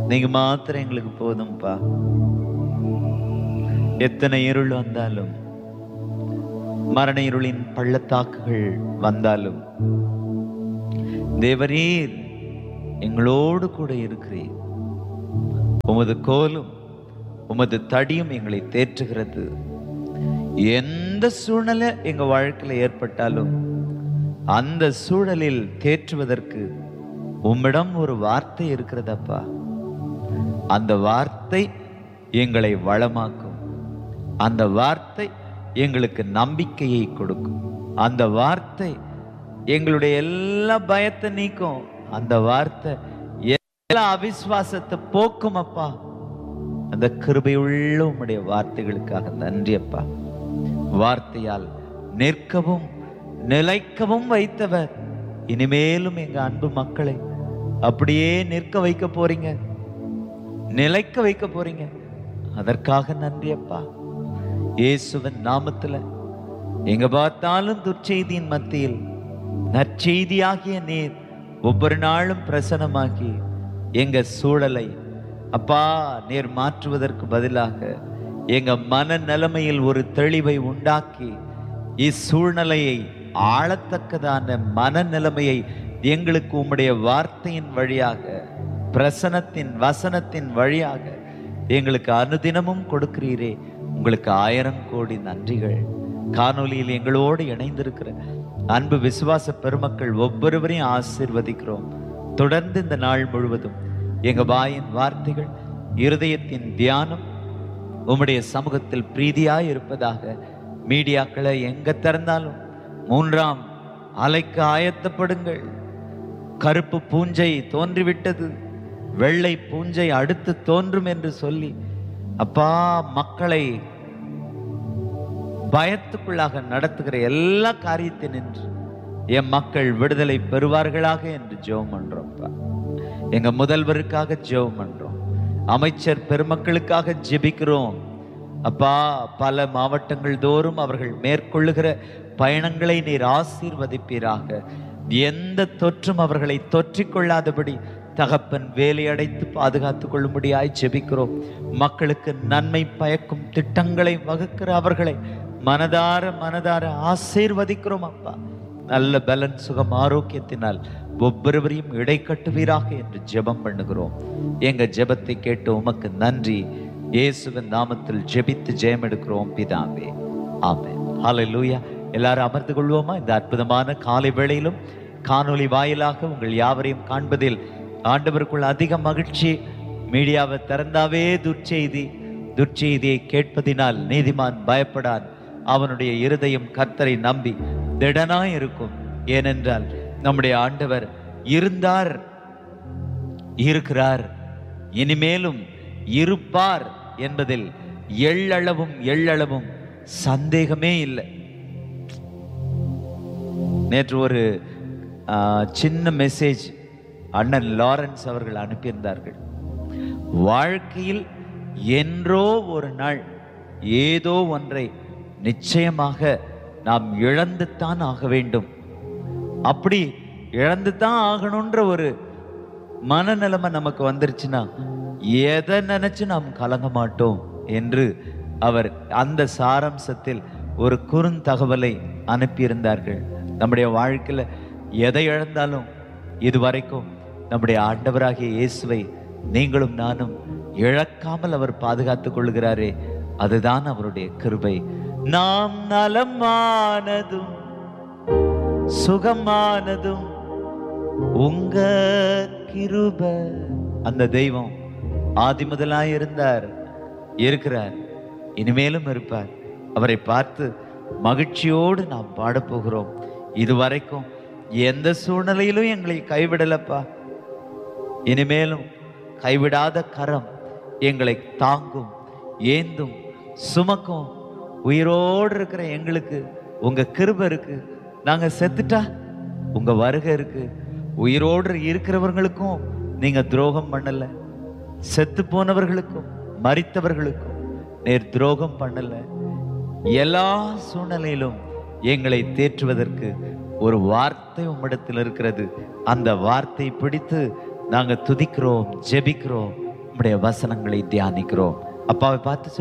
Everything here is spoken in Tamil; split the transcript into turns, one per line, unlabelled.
நீங்க மாத்திரம் எங்களுக்கு போதும்பா. எத்தனை இருள் வந்தாலும், மரண இருளின் பள்ளத்தாக்குகள் வந்தாலும், தேவரீர் எங்களோடு கூட இருக்கிறீர். உமது கோலும் உமது தடியும் எங்களை தேற்றுகிறது. எந்த சூழ்நிலை எங்க வாழ்க்கையில ஏற்பட்டாலும் அந்த சூழலில் தேற்றுவதற்கு உம்மிடம் ஒரு வார்த்தை இருக்கிறதப்பா. அந்த வார்த்தை எங்களை வளமாக்கும். அந்த வார்த்தை எங்களுக்கு நம்பிக்கையை கொடுக்கும். அந்த வார்த்தை எங்களுடைய எல்லா பயத்தை நீக்கும். அந்த வார்த்தை எல்லா அவிசுவாசத்தை போக்கும் அப்பா. அந்த கிருபையுள்ள உம்முடைய வார்த்தைகளுக்காக நன்றி அப்பா. வார்த்தையால் நிற்கவும் நிலைக்கவும் வைத்தவர், இனிமேலும் எங்க அன்பு மக்களை அப்படியே நிற்க வைக்க போறீங்க, நிலைக்க வைக்க போறீங்க. அதற்காக நன்றி அப்பா. இயேசுவின் நாமத்துல எங்க பார்த்தாலும் துர்ச்செய்தியின் மத்தியில் நற்செய்தியாகிய நீர் ஒவ்வொரு நாளும் பிரசனமாகி எங்க சூழலை அப்பா நீர் மாற்றுவதற்கு பதிலாக எங்க மன நிலைமையில் ஒரு தெளிவை உண்டாக்கி இச்சூழ்நிலையை ஆளத்தக்கதான மனநிலைமையை எங்களுக்கு உம்முடைய வார்த்தையின் வழியாக, பிரசனத்தின் வசனத்தின் வழியாக எங்களுக்கு அனுதினமும் கொடுக்கிறீரே. உங்களுக்கு 1000 கோடி நன்றிகள். காணொலியில் எங்களோடு இணைந்திருக்கிற அன்பு விசுவாச பெருமக்கள் ஒவ்வொருவரையும் ஆசீர்வதிக்கிறோம். தொடர்ந்து இந்த நாள் முழுவதும் எங்க வாயின் வார்த்தைகள், இருதயத்தின் தியானம் உம்முடைய சமூகத்தில் பிரீதியாய் இருப்பதாக. மீடியாக்களை எங்க திறந்தாலும் 3ஆம் அலைக்கு ஆயத்தப்படுங்கள். கருப்பு பூஞ்சை தோன்றிவிட்டது, வெள்ளை பூஞ்சை அடுத்து தோன்றும் என்று சொல்லி அப்பா மக்களை பயத்துக்குள்ளாக நடத்துகிற எல்லா காரியத்தை நின்று என் மக்கள் விடுதலை பெறுவார்களாக என்று ஜெபம் பண்றோம்ப்பா. எங்க முதல்வருக்காக ஜெபம் பண்றோம். அமைச்சர் பெருமக்களுக்காக ஜெபிக்கிறோம் அப்பா. பல மாவட்டங்கள் தோறும் அவர்கள் மேற்கொள்ளுகிற பயணங்களை நீர் ஆசீர்வதிப்பீராக. எந்த தொற்றும் அவர்களை தொற்றிக்கொள்ளாதபடி தகப்பன் வேலை அடைத்து பாதுகாத்துக் கொள்ளும்படியாய் ஜெபிக்கிறோம். மக்களுக்கு நன்மை பயக்கும் திட்டங்களை வகுக்கிற அவர்களை மனதார ஆசீர்வதிக்கிறோம் அப்பா. நல்ல பலன், சுகம், ஆரோக்கியத்தினால் ஒவ்வொருவரையும் இடை கட்டுவீராக என்று ஜெபம் பண்ணுகிறோம். எங்க ஜெபத்தை கேட்டு உமக்கு நன்றி. இயேசுவின் நாமத்தில் ஜெபித்து ஜெயம் எடுக்கிறோம் பிதாவே, ஆமென். ஹல்லேலூயா. எல்லாரும் அமர்ந்து கொள்வோமா? இந்த அற்புதமான காலை வேளையிலும் காணொளி வாயிலாக உங்கள் யாவரையும் காண்பதில் ஆண்டவருக்குள் அதிக மகிழ்ச்சி. மீடியாவை திறந்தாவே துர்ச்செய்தியை கேட்பதினால் நீதிமான் பயப்படான், அவனுடைய இருதயம் கர்த்தரை நம்பி திடனாய் இருக்கும். ஏனென்றால் நம்முடைய ஆண்டவர் இருந்தார், இருக்கிறார், இனிமேலும் இருப்பார் என்பதில் எள்ளளவும் சந்தேகமே இல்லை. நேற்று ஒரு சின்ன மெசேஜ் அண்ணன் லாரன்ஸ் அவர்கள் அனுப்பியிருந்தார்கள். வாழ்க்கையில் என்றோ ஒரு நாள் ஏதோ ஒன்றை நிச்சயமாக நாம் இழந்துத்தான் ஆக வேண்டும். அப்படி இழந்துதான் ஆகணும்ன்ற ஒரு மனநிலைமை நமக்கு வந்துருச்சுன்னா எதை நினைச்சு நாம் கலங்க மாட்டோம் என்று அவர் அந்த சாராம்சத்தில் ஒரு குறுந்தகவலை அனுப்பியிருந்தார்கள். நம்முடைய வாழ்க்கையில எதை இழந்தாலும் இதுவரைக்கும் நம்முடைய ஆண்டவராகிய இயேசுவை நீங்களும் நானும் இழக்காமல் அவர் பாதுகாத்துக் கொள்கிறாரே, அதுதான் அவருடைய கிருபை. நாம் நலமானதும் சுகமானதும் உங்க கிருபை. அந்த தெய்வம் ஆதி முதலாய் இருந்தார், இருக்கிறார், இனிமேலும் இருப்பார். அவரை பார்த்து மகிழ்ச்சியோடு நாம் பாடப்போகிறோம். இதுவரைக்கும் எந்த சூழ்நிலையிலும் எங்களை கைவிடலப்பா. இனிமேலும் கைவிடாத கரம் எங்களை தாங்கும், ஏந்தும், சுமக்கும். உயிரோடு இருக்கிற எங்களுக்கு உங்க கிருபை இருக்கு. நாங்க செத்துட்டா உங்க வருகை இருக்கு. உயிரோடு இருக்கிறவர்களுக்கும் நீங்க துரோகம் பண்ணல, செத்து போனவர்களுக்கும் மரித்தவர்களுக்கும் நேர் துரோகம் பண்ணல. எல்லா சூழ்நிலையிலும் எங்களை தேற்றுவதற்கு ஒரு வார்த்தை உம்மிடத்தில் இருக்கிறது. அந்த வார்த்தை பிடித்து நாங்க துதிக்கிறோம், ஜெபிக்கிறோம். உம்முடைய வசனங்களை தியானிக்கிறோம். அப்பாவை பார்த்து